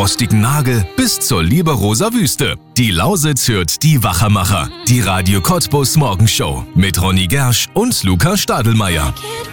rostigen Nagel bis zur Liberoser Wüste. Die Lausitz hört die Wachermacher. Die Radio Cottbus Morgenshow mit Ronny Gersch und Luca Stadelmeier.